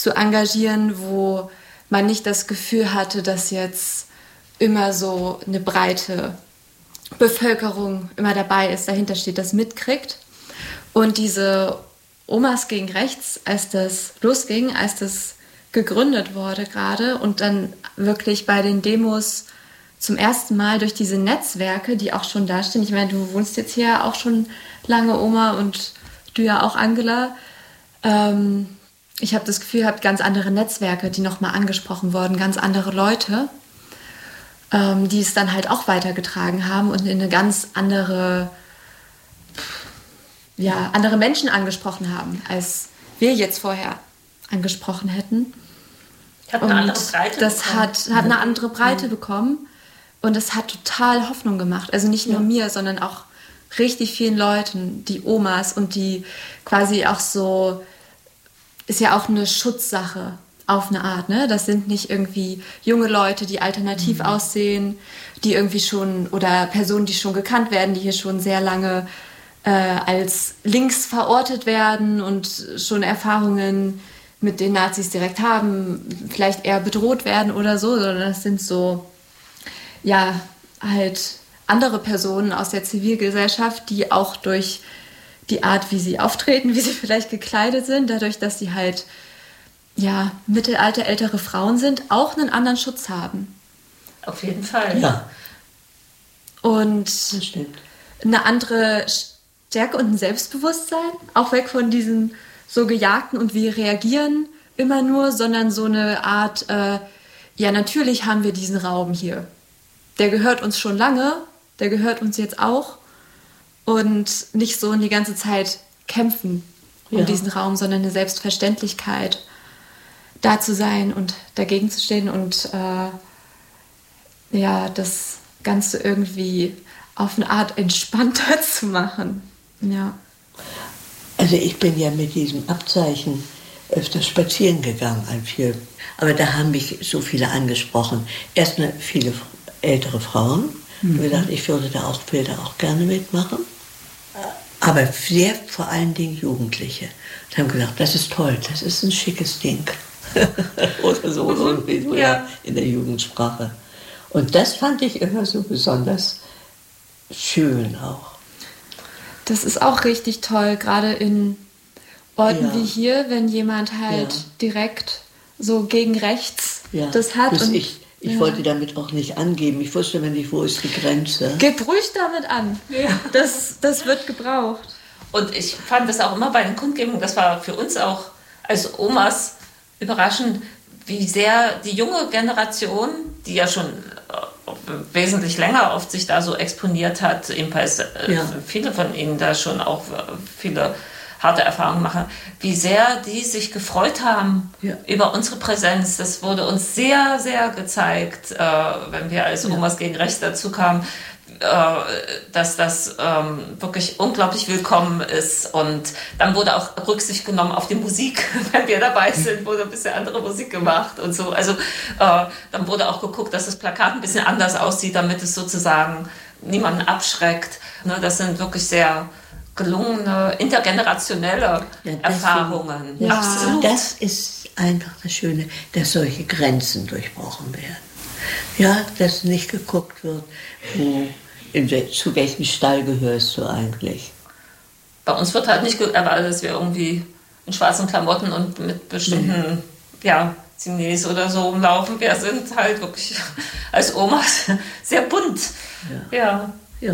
zu engagieren, wo man nicht das Gefühl hatte, dass jetzt immer so eine breite Bevölkerung immer dabei ist, dahinter steht, das mitkriegt. Und diese Omas gegen Rechts, als das losging, als das gegründet wurde gerade und dann wirklich bei den Demos zum ersten Mal durch diese Netzwerke, die auch schon da stehen. Ich meine, du wohnst jetzt hier auch schon lange, Oma, und du ja auch, Angela. Ich habe das Gefühl, ihr habt ganz andere Netzwerke, die nochmal angesprochen wurden, ganz andere Leute, die es dann halt auch weitergetragen haben und in eine ganz andere Menschen angesprochen haben, als wir jetzt vorher angesprochen hätten. Hat eine andere Breite bekommen. Hat eine andere Breite bekommen und es hat total Hoffnung gemacht. Also nicht nur mir, sondern auch richtig vielen Leuten, die Omas, und die quasi auch so, ist ja auch eine Schutzsache auf eine Art, ne? Das sind nicht irgendwie junge Leute, die alternativ aussehen, die irgendwie schon, oder Personen, die schon gekannt werden, die hier schon sehr lange als links verortet werden und schon Erfahrungen mit den Nazis direkt haben, vielleicht eher bedroht werden oder so, sondern das sind so, ja, halt andere Personen aus der Zivilgesellschaft, die auch durch die Art, wie sie auftreten, wie sie vielleicht gekleidet sind, dadurch, dass sie halt, ja, Mittelalter, ältere Frauen sind, auch einen anderen Schutz haben. Auf jeden Fall. Ja. Und Das stimmt. eine andere Stärke und ein Selbstbewusstsein, auch weg von diesem so gejagten und wir reagieren immer nur, sondern so eine Art, ja, natürlich haben wir diesen Raum hier. Der gehört uns schon lange, der gehört uns jetzt auch, und nicht so die ganze Zeit kämpfen um diesen Raum, sondern eine Selbstverständlichkeit, da zu sein und dagegen zu stehen und das Ganze irgendwie auf eine Art entspannter zu machen. Ja. Also ich bin ja mit diesem Abzeichen öfter spazieren gegangen, aber da haben mich so viele angesprochen. Erstmal viele ältere Frauen, die gesagt, ich will da auch gerne mitmachen. Aber vor allen Dingen Jugendliche. Die haben gesagt, das ist toll, das ist ein schickes Ding. Oder so, irgendwie so, in der Jugendsprache. Und das fand ich immer so besonders schön auch. Das ist auch richtig toll, gerade in Orten wie hier, wenn jemand halt direkt so gegen rechts das hat. Und ich wollte damit auch nicht angeben. Ich wusste immer nicht, wo ist die Grenze. Gib ruhig damit an. Ja. Das wird gebraucht. Und ich fand das auch immer bei den Kundgebungen, das war für uns auch als Omas überraschend, wie sehr die junge Generation, die ja schon wesentlich länger oft sich da so exponiert hat, ebenfalls viele von ihnen da schon auch viele harte Erfahrungen machen, wie sehr die sich gefreut haben über unsere Präsenz. Das wurde uns sehr, sehr gezeigt, wenn wir als Omas gegen Rechts dazu kamen, dass das wirklich unglaublich willkommen ist. Und dann wurde auch Rücksicht genommen auf die Musik. Wenn wir dabei sind, wurde ein bisschen andere Musik gemacht und so. Also dann wurde auch geguckt, dass das Plakat ein bisschen anders aussieht, damit es sozusagen niemanden abschreckt. Ne, das sind wirklich sehr gelungene, intergenerationelle Erfahrungen. Ja, absolut. Das ist einfach das Schöne, dass solche Grenzen durchbrochen werden. Ja, dass nicht geguckt wird, zu welchem Stall gehörst du eigentlich. Bei uns wird halt nicht erwartet, dass wir irgendwie in schwarzen Klamotten und mit bestimmten Chinesen oder so rumlaufen. Wir sind halt wirklich als Omas sehr bunt. Ja.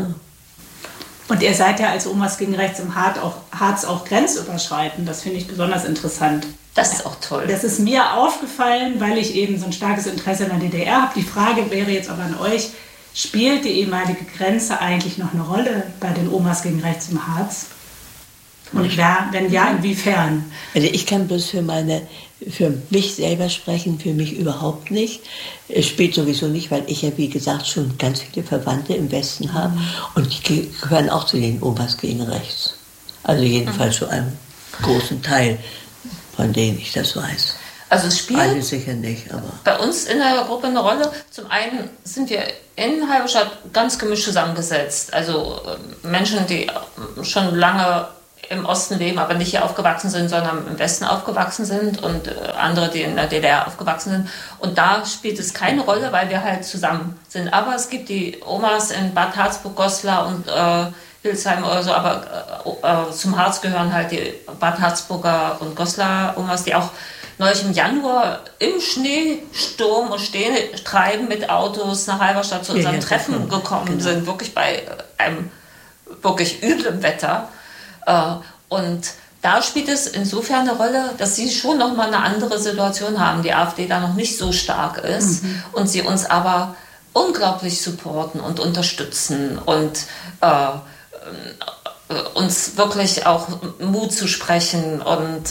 Und ihr seid ja als Omas gegen Rechts im Harz auch grenzüberschreitend. Das finde ich besonders interessant. Das ist auch toll. Das ist mir aufgefallen, weil ich eben so ein starkes Interesse in der DDR habe. Die Frage wäre jetzt aber an euch, spielt die ehemalige Grenze eigentlich noch eine Rolle bei den Omas gegen Rechts im Harz? Und wenn ja, inwiefern? Also ich kann bloß für mich selber sprechen, für mich überhaupt nicht. Es spielt sowieso nicht, weil ich ja, wie gesagt, schon ganz viele Verwandte im Westen habe. Und die gehören auch zu den Omas gegen Rechts. Also jedenfalls zu einem großen Teil, von denen ich das weiß. Also es spielt alle sicher nicht, aber bei uns in der Gruppe eine Rolle. Zum einen sind wir in Halberstadt ganz gemischt zusammengesetzt. Also Menschen, die schon lange im Osten leben, aber nicht hier aufgewachsen sind, sondern im Westen aufgewachsen sind und andere, die in der DDR aufgewachsen sind. Und da spielt es keine Rolle, weil wir halt zusammen sind. Aber es gibt die Omas in Bad Harzburg, Goslar und Hildesheim oder so, aber zum Harz gehören halt die Bad Harzburger und Goslar Omas, die auch neulich im Januar im Schneesturm und Treiben mit Autos nach Halberstadt zu unserem Treffen gekommen sind, wirklich bei einem wirklich üblem Wetter. Und da spielt es insofern eine Rolle, dass sie schon nochmal eine andere Situation haben, die AfD da noch nicht so stark ist und sie uns aber unglaublich supporten und unterstützen und uns wirklich auch Mut zu sprechen und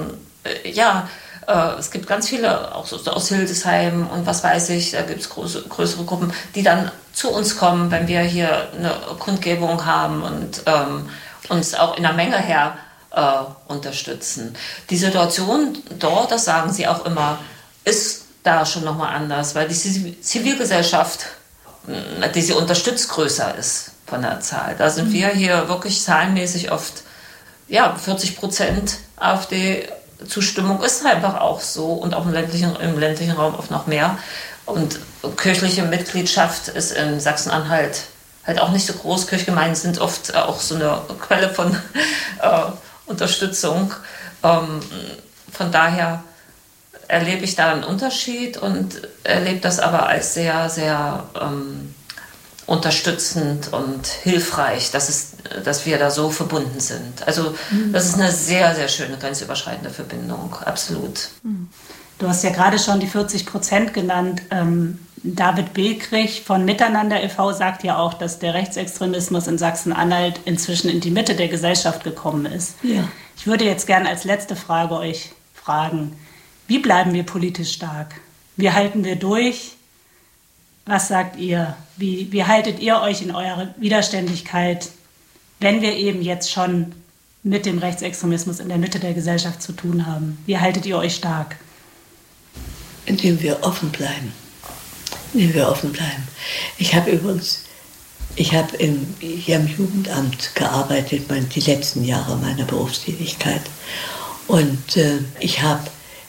es gibt ganz viele, auch aus Hildesheim und was weiß ich, da gibt es größere Gruppen, die dann zu uns kommen, wenn wir hier eine Kundgebung haben und uns auch in der Menge her unterstützen. Die Situation dort, das sagen sie auch immer, ist da schon nochmal anders, weil die Zivilgesellschaft, die sie unterstützt, größer ist von der Zahl. Da sind wir hier wirklich zahlenmäßig oft, 40% AfD-Zustimmung ist einfach auch so und auch im ländlichen Raum oft noch mehr. Und kirchliche Mitgliedschaft ist in Sachsen-Anhalt halt auch nicht so groß. Kirchgemeinden sind oft auch so eine Quelle von Unterstützung. Von daher erlebe ich da einen Unterschied und erlebe das aber als sehr, sehr unterstützend und hilfreich, dass wir da so verbunden sind. Also das ist eine sehr, sehr schöne grenzüberschreitende Verbindung, absolut. Du hast ja gerade schon die 40% genannt. David Bekrich von Miteinander e.V. sagt ja auch, dass der Rechtsextremismus in Sachsen-Anhalt inzwischen in die Mitte der Gesellschaft gekommen ist. Ja. Ich würde jetzt gerne als letzte Frage euch fragen, wie bleiben wir politisch stark? Wie halten wir durch? Was sagt ihr? Wie haltet ihr euch in eurer Widerständigkeit, wenn wir eben jetzt schon mit dem Rechtsextremismus in der Mitte der Gesellschaft zu tun haben? Wie haltet ihr euch stark? Indem wir offen bleiben. Ich habe hier im Jugendamt gearbeitet, die letzten Jahre meiner Berufstätigkeit. Und ich habe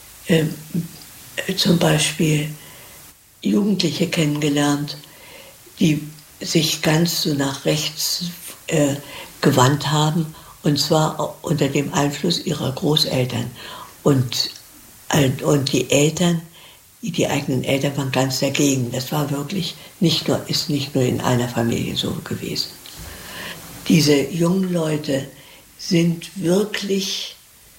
zum Beispiel Jugendliche kennengelernt, die sich ganz so nach rechts gewandt haben, und zwar unter dem Einfluss ihrer Großeltern. Und die Eltern, die eigenen Eltern waren ganz dagegen. Das war wirklich ist nicht nur in einer Familie so gewesen. Diese jungen Leute sind wirklich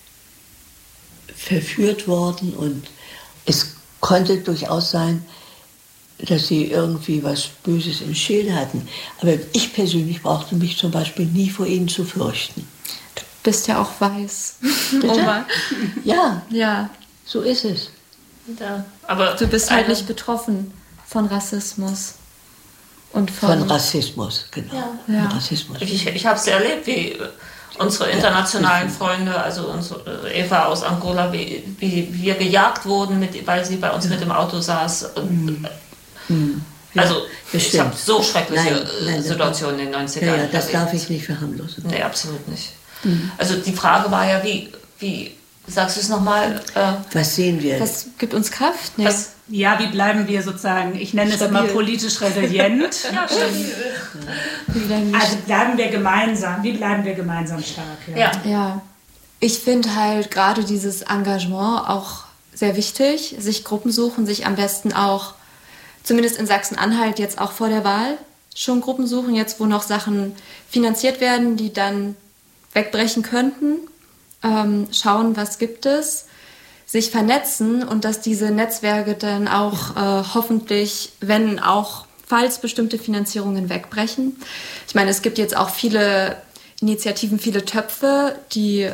verführt worden und es konnte durchaus sein, dass sie irgendwie was Böses im Schilde hatten. Aber ich persönlich brauchte mich zum Beispiel nie vor ihnen zu fürchten. Du bist ja auch weiß. Bitte? Ja. Ja. So ist es. Ja, aber du bist halt nicht betroffen von Rassismus. Und von Rassismus, genau. Ja. Rassismus. Ich habe es erlebt, wie unsere internationalen Freunde, also unsere Eva aus Angola, wie wir gejagt wurden, weil sie bei uns mit dem Auto saß. Also ich habe so schreckliche Situationen in den 90ern. Ja, das darf ich nicht verharmlosen. Nee, absolut nicht. Also die Frage war ja, wie sagst du es nochmal? Was sehen wir? Was gibt uns Kraft? Nee. Ja, wie bleiben wir sozusagen, ich nenne es immer politisch resilient. Ja, stabil. Also bleiben wir gemeinsam, wie bleiben wir gemeinsam stark? Ja. Ich finde halt gerade dieses Engagement auch sehr wichtig, sich Gruppen suchen, sich am besten auch, zumindest in Sachsen-Anhalt jetzt auch vor der Wahl, schon Gruppen suchen, jetzt wo noch Sachen finanziert werden, die dann wegbrechen könnten. Schauen, was gibt es, sich vernetzen und dass diese Netzwerke dann auch hoffentlich, wenn auch, falls bestimmte Finanzierungen wegbrechen. Ich meine, es gibt jetzt auch viele Initiativen, viele Töpfe, die,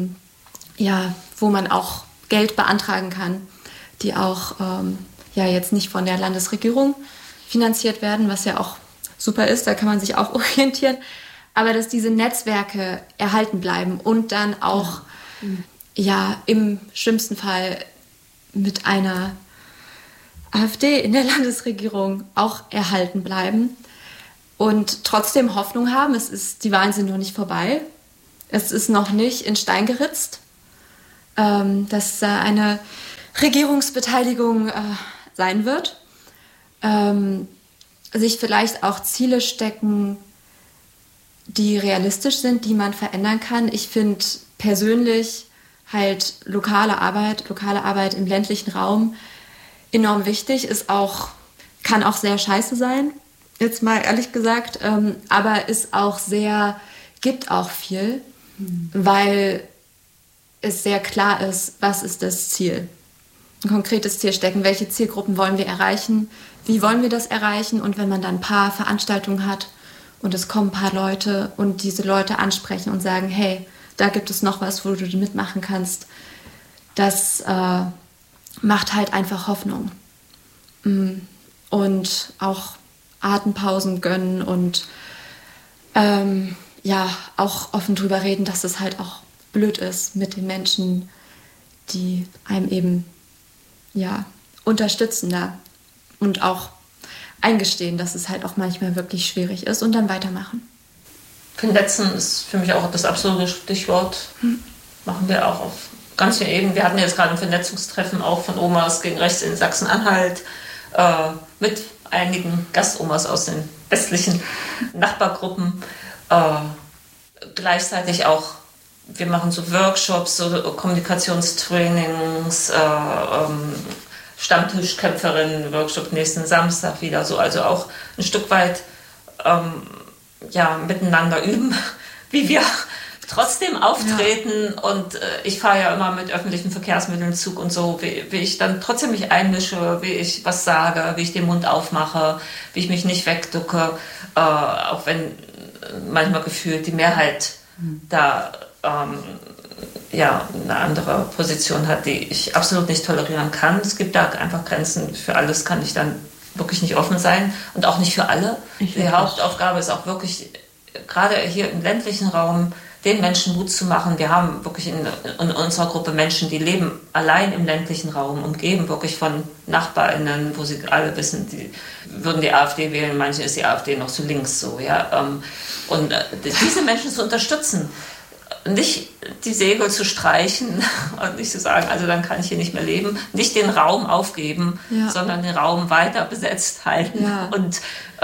wo man auch Geld beantragen kann, die auch jetzt nicht von der Landesregierung finanziert werden, was ja auch super ist, da kann man sich auch orientieren. Aber dass diese Netzwerke erhalten bleiben und dann auch im schlimmsten Fall mit einer AfD in der Landesregierung auch erhalten bleiben und trotzdem Hoffnung haben. Die Wahlen sind noch nicht vorbei. Es ist noch nicht in Stein geritzt, dass da eine Regierungsbeteiligung sein wird. Sich vielleicht auch Ziele stecken, die realistisch sind, die man verändern kann. Ich finde persönlich halt lokale Arbeit im ländlichen Raum enorm wichtig, kann auch sehr scheiße sein, jetzt mal ehrlich gesagt, aber gibt auch viel, weil es sehr klar ist, was ist das Ziel. Ein konkretes Ziel stecken, welche Zielgruppen wollen wir erreichen, wie wollen wir das erreichen, und wenn man dann ein paar Veranstaltungen hat und es kommen ein paar Leute und diese Leute ansprechen und sagen, hey, da gibt es noch was, wo du mitmachen kannst, das macht halt einfach Hoffnung. Und auch Atempausen gönnen und auch offen drüber reden, dass es halt auch blöd ist mit den Menschen, die einem eben unterstützen da und auch eingestehen, dass es halt auch manchmal wirklich schwierig ist und dann weitermachen. Vernetzen ist für mich auch das absolute Stichwort. Machen wir auch auf ganz vielen Ebenen. Wir hatten jetzt gerade ein Vernetzungstreffen auch von Omas gegen Rechts in Sachsen-Anhalt mit einigen Gastomas aus den westlichen Nachbargruppen. Gleichzeitig auch, wir machen so Workshops, so Kommunikationstrainings, Stammtischkämpferinnen-Workshop nächsten Samstag wieder so. Also auch ein Stück weit miteinander üben, wie wir trotzdem auftreten. Ja. Und ich fahre ja immer mit öffentlichen Verkehrsmitteln Zug und so, wie ich dann trotzdem mich einmische, wie ich was sage, wie ich den Mund aufmache, wie ich mich nicht wegducke, auch wenn manchmal gefühlt die Mehrheit da eine andere Position hat, die ich absolut nicht tolerieren kann. Es gibt da einfach Grenzen. Für alles kann ich dann wirklich nicht offen sein und auch nicht für alle. Die Hauptaufgabe ist auch wirklich, gerade hier im ländlichen Raum, den Menschen Mut zu machen. Wir haben wirklich in unserer Gruppe Menschen, die leben allein im ländlichen Raum, umgeben wirklich von NachbarInnen, wo sie alle wissen, die würden die AfD wählen, manche ist die AfD noch zu links so, ja. Und diese Menschen zu unterstützen, nicht die Segel zu streichen und nicht zu sagen, also dann kann ich hier nicht mehr leben, nicht den Raum aufgeben, sondern den Raum weiter besetzt halten und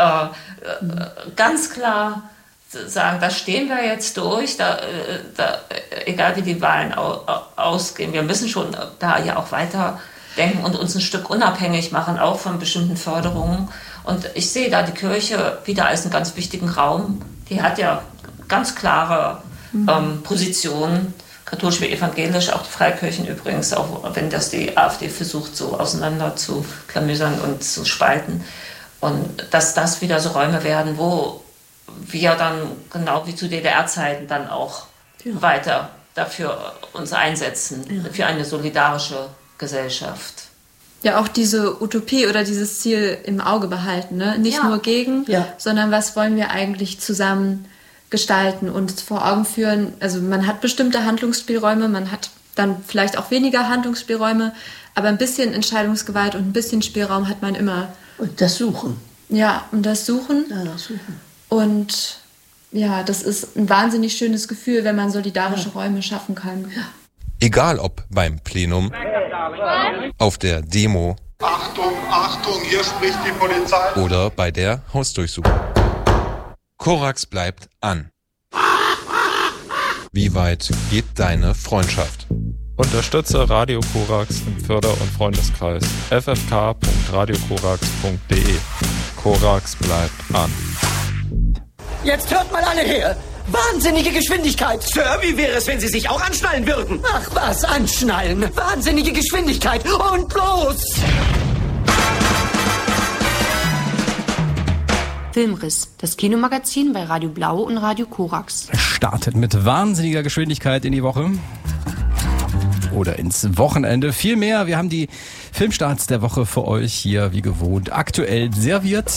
ganz klar sagen, da stehen wir jetzt durch, egal wie die Wahlen ausgehen, wir müssen schon da ja auch weiter denken und uns ein Stück unabhängig machen, auch von bestimmten Förderungen. Und ich sehe da die Kirche wieder als einen ganz wichtigen Raum. Die hat ja ganz klare Positionen, katholisch wie evangelisch, auch die Freikirchen übrigens, auch wenn das die AfD versucht, so auseinander zu klamüsern und zu spalten. Und dass das wieder so Räume werden, wo wir dann genau wie zu DDR-Zeiten dann auch weiter dafür uns einsetzen, für eine solidarische Gesellschaft. Ja, auch diese Utopie oder dieses Ziel im Auge behalten, ne? Nicht nur gegen, sondern was wollen wir eigentlich zusammen gestalten und vor Augen führen. Also man hat bestimmte Handlungsspielräume, man hat dann vielleicht auch weniger Handlungsspielräume, aber ein bisschen Entscheidungsgewalt und ein bisschen Spielraum hat man immer. Und das Suchen. Ja, und das Suchen. Ja, das Suchen. Und ja, das ist ein wahnsinnig schönes Gefühl, wenn man solidarische Räume schaffen kann. Ja. Egal ob beim Plenum, auf der Demo, Achtung, Achtung, hier spricht die Polizei, oder bei der Hausdurchsuchung. Korax bleibt an. Wie weit geht deine Freundschaft? Unterstütze Radio Korax im Förder- und Freundeskreis. ffk.radiokorax.de. Korax bleibt an. Jetzt hört mal alle her! Wahnsinnige Geschwindigkeit! Sir, wie wäre es, wenn Sie sich auch anschnallen würden? Ach was, anschnallen! Wahnsinnige Geschwindigkeit! Und bloß! Filmriss, das Kinomagazin bei Radio Blau und Radio Korax. Startet mit wahnsinniger Geschwindigkeit in die Woche. Oder ins Wochenende. Viel mehr, wir haben die Filmstarts der Woche für euch hier wie gewohnt aktuell serviert.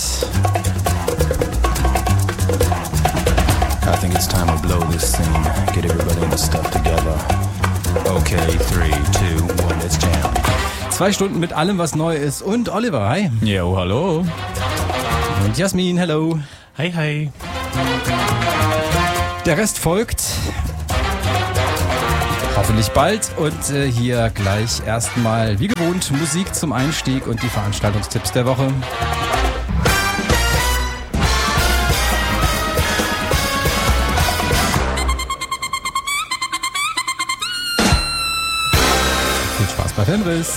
I think it's time to blow this thing. Get everybody in the stuff together. Okay, 3, 2, 1, let's jam. 2 Stunden mit allem, was neu ist. Und Oliver, hi. Jo, hallo. Und Jasmin, hello. Hi, hi. Der Rest folgt. Hoffentlich bald und hier gleich erstmal wie gewohnt Musik zum Einstieg und die Veranstaltungstipps der Woche. Viel Spaß bei Filmriss.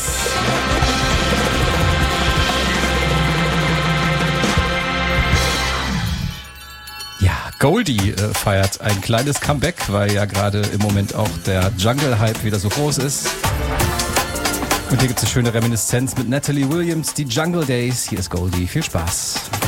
Goldie feiert ein kleines Comeback, weil ja gerade im Moment auch der Jungle-Hype wieder so groß ist. Und hier gibt es eine schöne Reminiszenz mit Natalie Williams, die Jungle Days. Hier ist Goldie. Viel Spaß.